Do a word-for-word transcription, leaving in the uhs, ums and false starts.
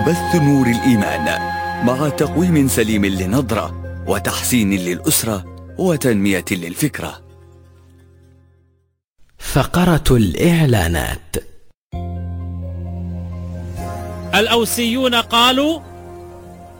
بث نور الإيمان مع تقويم سليم للنظرة وتحسين للأسرة وتنمية للفكرة. فقرة الإعلانات. الأوسيون قالوا